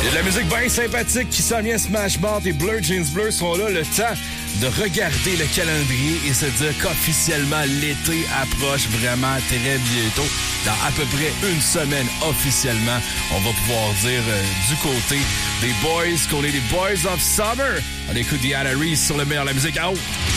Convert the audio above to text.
Il y a de la musique bien sympathique qui s'en vient. Smash Mouth et Blur Jeans Bleu sont là. Le temps de regarder le calendrier et se dire qu'officiellement, l'été approche vraiment très bientôt. Dans à peu près une semaine, officiellement, on va pouvoir dire du côté des boys qu'on est les Boys of Summer. On écoute Diana Reese sur le meilleur de la musique. Out!